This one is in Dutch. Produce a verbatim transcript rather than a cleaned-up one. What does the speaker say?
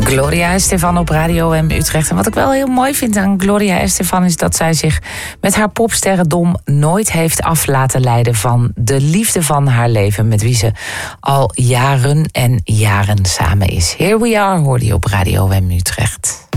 Gloria Estefan op Radio M Utrecht. En wat ik wel heel mooi vind aan Gloria Estefan is dat zij zich met haar popsterrendom nooit heeft af laten leiden van de liefde van haar leven, met wie ze al jaren en jaren samen is. Here We Are hoorde je op Radio M Utrecht.